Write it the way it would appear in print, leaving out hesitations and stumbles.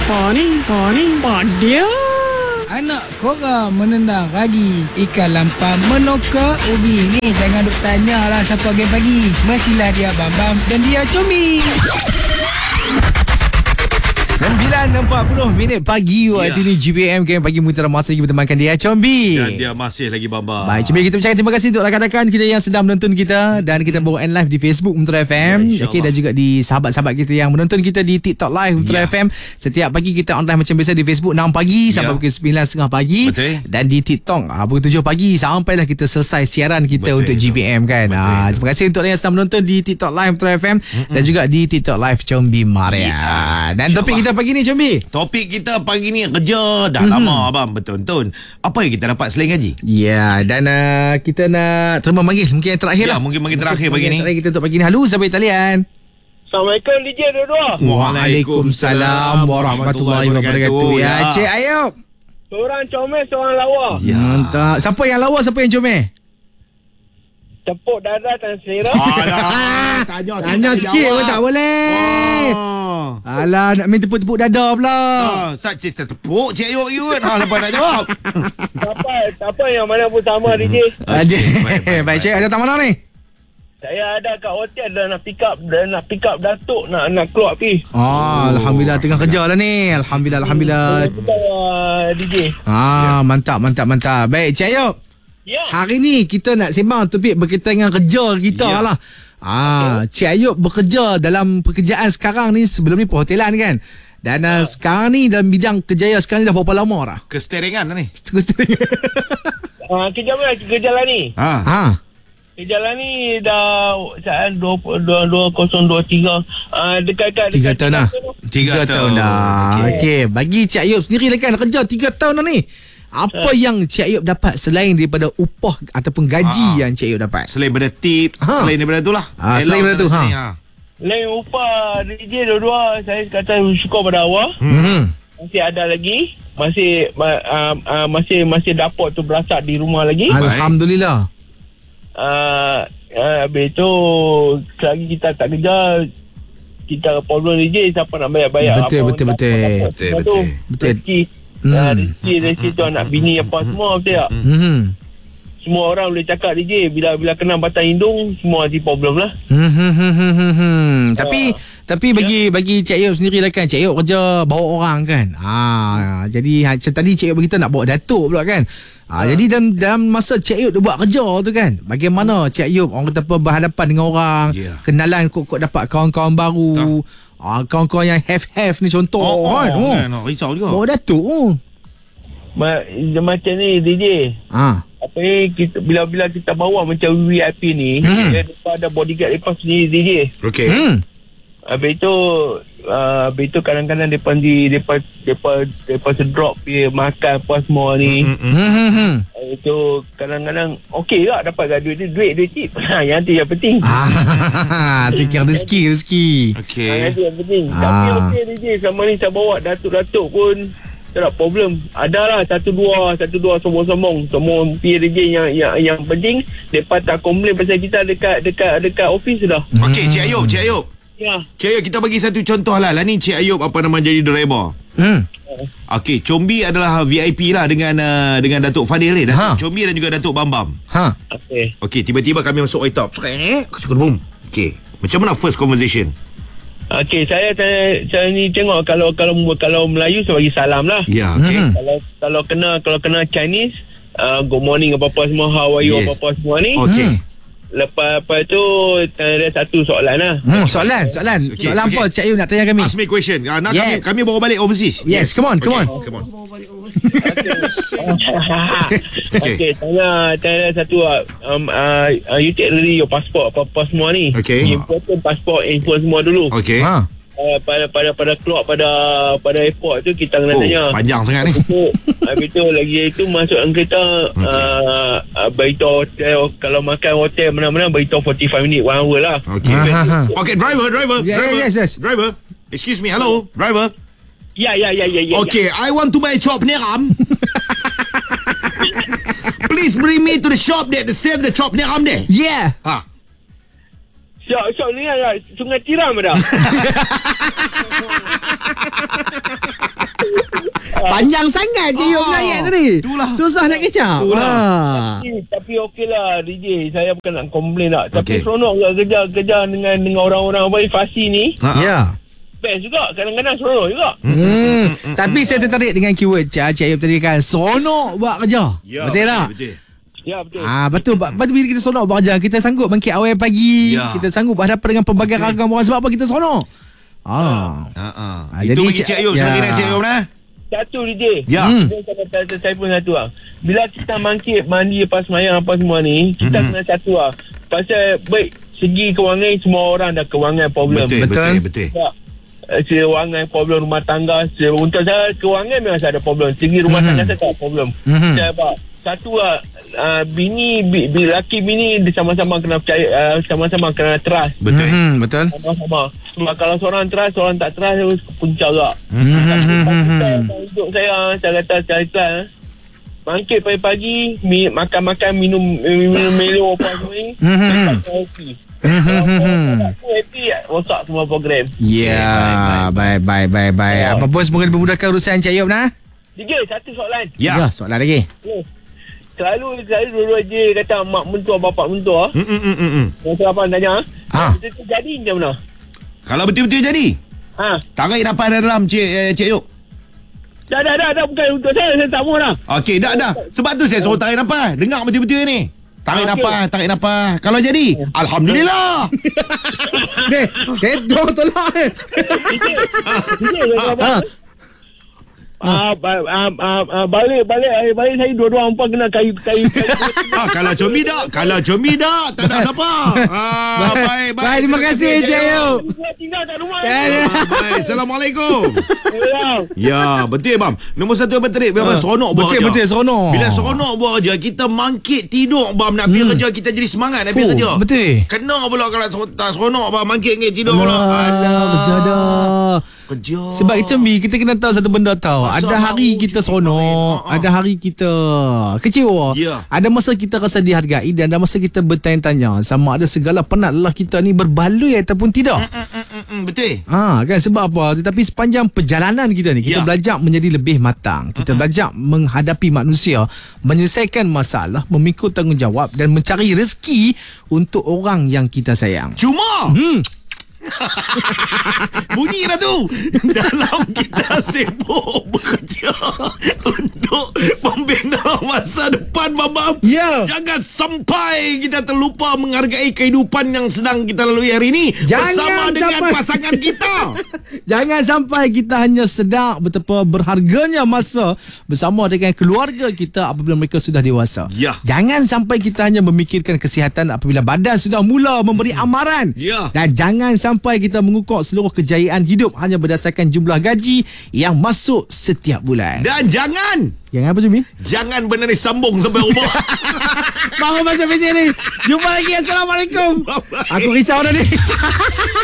Dia. Anak korang menendang ragi, ikan lampam menoka ubi. Ni jangan duk tanyalah siapa game pagi. Mestilah dia Bambam dan dia Combi. 9.40 pagi waktu ni GPM Game Pagi Mutiara masih lagi bertemankan dia Combi. Dan dia masih lagi Bamba. Baik Combi, kita ucapkan terima kasih untuk rakan-rakan kita yang sedang menonton kita. Dan kita bawa live di Facebook Mutiara FM, okay, dan juga di sahabat-sahabat kita yang menonton kita di TikTok Live Mutiara FM. Setiap pagi kita online macam biasa di Facebook 6 pagi sampai pukul 9.30 pagi. Betul. Dan di TikTok pukul 7 pagi sampailah kita selesai siaran kita untuk GPM kan. Terima kasih untuk yang sedang menonton di TikTok Live Mutiara FM dan juga di TikTok Live Combi Maria. Dan topik kita pagi ni Combi, topik kita pagi ni kerja dah lama abang betul-betul. Apa yang kita dapat selain gaji? Ya, dan kita nak terima manggil mungkin yang terakhir lah. Mungkin manggil terakhir pagi ni. Terakhir kita untuk pagi ni. Halo, sampai talian. Assalamualaikum DJ dua-dua. Waalaikumsalam warahmatullahi wabarakatuh. Ya, Cik Ayub. Seorang comel, seorang lawa. Ya. Mantap. Siapa yang lawa, siapa yang comel? Tepuk dada dan selera. Tanya sikit pun tak boleh. Alah, nak main tepuk-tepuk dada pula. Cik tepuk Cik Ayub you kan. Lepas nak jawab. Tak apa yang mana pun sama DJ. Baik, Cik, ada tak mana ni? Saya ada kat hotel dah nak pick up Datuk nak keluar pergi. Alhamdulillah tengah kerja lah ni. Alhamdulillah. DJ. Mantap. Baik, Cik Ayub. Ya. Hari ni kita nak sembang topik berkaitan dengan kerja kita lah. Cik Ayub bekerja dalam pekerjaan sekarang ni, sebelum ni perhotelan kan. Dan sekarang ni dalam bidang kerjaya sekarang ni dah berapa lama dah? Kesterengan dah ni. Kerja lah ni. Kerja lah ni dah saat 2023. Dekat 3 tahun dah. 3 tahun dah. Okey, bagi Cik Ayub sendiri lah kan, kerja 3 tahun dah ni. Apa yang Cik Ayub dapat selain daripada upah ataupun gaji yang Cik Ayub dapat? Selain daripada tip, selain daripada tu lah. Selain daripada tu. Lain upah DJ dua-dua, saya kata syukur pada Allah. Masih ada lagi. Masih dapat tu berasak di rumah lagi. Alhamdulillah. Habis tu selagi kita tak kerja, kita problem DJ, siapa nak bayar Betul. Rezeki tu anak bini apa semua, betul tak? Semua orang boleh cakap DJ, bila kena batang hidung semua ada problem lah. Tapi bagi Cik Ayub sendiri lah kan, Cik Ayub kerja bawa orang kan. Jadi macam tadi Cik Ayub kita nak bawa datuk pula kan. Jadi dalam masa Cik Ayub dia buat kerja tu kan, bagaimana Cik Ayub orang kata berhadapan dengan orang, kenalan kok dapat kawan-kawan baru. Kawan-kawan yang have ni contoh kan. Risau juga. Bawa datuk. Macam ni DJ. Apa ni, kita bila kita bawa macam VIP ni, dia ada bodyguard lepas sendiri DJ. Okey. Habis itu kadang-kadang depa drop dia makan apa semua ni. Itu kadang-kadang okey tak dapat duit tip. Yang tu yang penting. Fikir rezeki. Okey. Yang tu yang penting. Tapi okey DJ, sama ni saya bawa datuk-datuk pun tak ada problem. Adalah satu dua sombong-sombong DJ yang penting depa tak komplain pasal kita dekat office dah. Okey, Cik Ayub. Ya. Cik Ayub, kita bagi satu contoh lah. Ni Cik Ayub apa nama jadi driver. Okey, Combi adalah VIP lah dengan Datuk Fadil ni. Datuk Combi dan juga Datuk Bambam. Okey, tiba-tiba kami masuk top. Boom. Okey, macam mana first conversation? Okey, saya ni tengok kalau Melayu saya bagi salam lah. Ya, okey. Kalau kena Chinese, good morning apa-apa semua, how are you apa-apa semua ni. Okey. Lepas tu ada satu soalan lah. Soalan. Okay, soalan apa Cik Ayub nak tanya kami? Ask me question. Kami bawa balik overseas. Yes, come on. Okay, tanya satu. You take really your passport apa semua ni. Okay. Important passport info semua dulu. Okay. Pada keluar pada airport tu kita kena tanya. Panjang sangat ni. Habis tu lagi itu masuk dalam kereta, beritahu hotel, kalau makan hotel mana-mana beritahu 45 minit 1 hour lah. Okay, driver. Yes. Driver. Excuse me, hello, driver. Ya. Okay, I want to buy chop neram. Please bring me to the shop that sell the chop neram there. Yeah. Shop ni lah Sungai Tiram dah. Panjang sangat Cik Yop nak ayat tadi. Itulah. Susah nak kecap. Tapi okeylah DJ, saya bukan nak komplain tak. Tapi Okey. seronok juga kerja dengan orang-orang fasi ni. Ya. Best juga, kadang-kadang seronok juga. Tapi saya tertarik dengan keyword Cik Ayub tadi kan. Seronok buat kerja. Ya, Betul tak? Betul. Ya, betul. Betul. Betul bila kita seronok buat kerja, kita sanggup bangkit awal pagi. Ya. Kita sanggup berhadapan dengan pelbagai ragam orang. Sebab apa kita seronok? Itu jadi bagi Cik Ayub. Selagi nak Cik Ayub nah. Satu DJ. Ya. Saya pun satu lah. Bila kita mangkit, mandi lepas semayang apa semua ni, kita kena satu lah. Pasal baik segi kewangan, semua orang dah kewangan problem. Betul. Ya. Kewangan problem rumah tangga. Untuk saya kewangan memang saya ada problem. Segi rumah tangga saya tak ada problem. Saya apa? Satu lah, laki bini dia sama-sama kena percaya, sama-sama kena trust. Betul. Betul. Sama-sama. Sebab kalau seorang trust, seorang tak trust, dia puncak juga. Untuk saya kata saya ikhlas. Bangkit pagi-pagi, makan-makan, minum melo apa semua ni. Saya happy. Kalau aku happy, rosak semua program. Ya, baik. Apa pun semoga dipermudahkan urusan Cik Ayub nah. DJ, satu soalan. Ya. Soalan lagi. Selalu dulu je kata mak mentua, bapak mentua. Yang abang tanya, betul jadi macam mana? Kalau betul-betul jadi, tarik nafas dalam Cik Ayub. Dah, bukan untuk saya tak mahu dah. Okey, dah. Sebab tu saya suruh tarik nafas. Dengar betul-betul ni. Tarik nafas. Kalau jadi, Alhamdulillah. Saya dong tolak. Balik saya dua-dua empat kena kayu. Kalau combi dak, tak ada siapa. Baik. Terima kasih Cik Ayub. Tinggal kat rumah. Baik. Assalamualaikum. Ya, betul bang. Nombor satu abang terik, abang seronok buat kerja. Betul, seronok. Bila seronok buat kerja, kita mangkit tidur bang, nak pergi kerja, kita jadi semangat nak pergi kerja. Betul. Kena pula kalau tak seronok bang, mangkit tidur pula. Kerja dah. Kerja. Sebab Combi, kita kena tahu satu benda tahu. Masa ada hari mahu kita cuti seronok, main. ada hari kita kecewa. Ya. Ada masa kita rasa dihargai dan ada masa kita bertanya-tanya sama ada segala penat lelah kita ni berbaloi ataupun tidak. Betul. Kan sebab apa? Tetapi sepanjang perjalanan kita ni, kita belajar menjadi lebih matang. Kita belajar menghadapi manusia, menyelesaikan masalah, memikul tanggungjawab dan mencari rezeki untuk orang yang kita sayang. Cuma bunyi dah tu. Dalam kita sibuk bekerja untuk membina masa depan babam. Ya. Jangan sampai kita terlupa menghargai kehidupan yang sedang kita lalui hari ini. Bersama dengan pasangan kita. Jangan sampai kita hanya sedar betapa berharganya masa bersama dengan keluarga kita apabila mereka sudah dewasa. Ya. Jangan sampai kita hanya memikirkan kesihatan apabila badan sudah mula memberi amaran. Ya. Dan jangan sampai kita mengukur seluruh kejayaan hidup hanya berdasarkan jumlah gaji yang masuk setiap bulan. Dan jangan Apa Jumi? Jangan benda ni sambung sampai rumah. Baru masuk mesin ni. Jumpa lagi. Assalamualaikum. Bye-bye. Aku risau dah ni.